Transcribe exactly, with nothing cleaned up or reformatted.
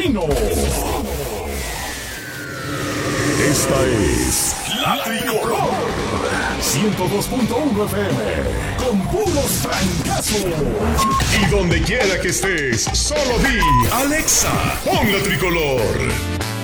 Destino. Esta es La Tricolor. ciento dos punto uno F M. Con puros francazos. Y donde quiera que estés, solo di Alexa, pon La Tricolor.